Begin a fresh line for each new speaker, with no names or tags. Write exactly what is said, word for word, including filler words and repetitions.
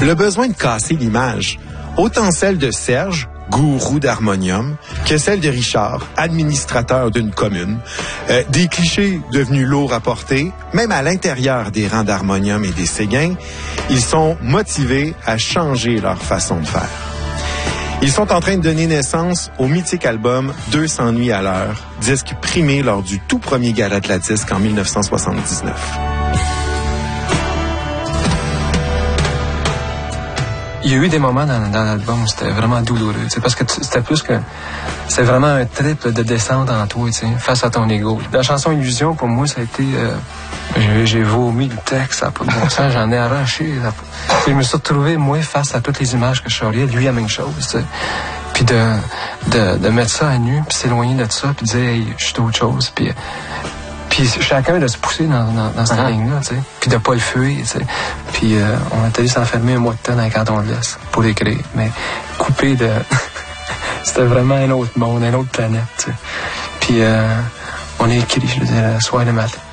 Le besoin de casser l'image, autant celle de Serge, gourou d'harmonium, que celle de Richard, administrateur d'une commune. Euh, des clichés devenus lourds à porter, même à l'intérieur des rangs d'harmonium et des Séguins, ils sont motivés à changer leur façon de faire. Ils sont en train de donner naissance au mythique album deux cents nuits à l'heure, disque primé lors du tout premier gala de la disque en dix-neuf cent soixante-dix-neuf.
Il y a eu des moments dans, dans l'album où c'était vraiment douloureux, tu sais, parce que tu, c'était plus que... C'est vraiment un trip de descente en toi, tu sais, face à ton ego. La chanson Illusion, pour moi, ça a été... Euh, j'ai, j'ai vomi le texte, ça n'a pas de bon sens, j'en ai arraché. Ça, je me suis retrouvé, moi, face à toutes les images que je charriais, lui, la même chose, tu sais. Puis de, de, de mettre ça à nu, puis s'éloigner de ça, puis dire, hey, je suis autre chose, puis... Puis chacun de se pousser dans, dans, dans cette uh-huh. ligne-là, tu sais. Puis de pas le fuir, tu sais. Puis euh, on a allé s'enfermer un mois de temps dans le canton de l'Est pour écrire. Mais coupé de... C'était vraiment un autre monde, une autre planète, tu sais. Puis euh, on a écrit, je veux dire, le soir et le matin.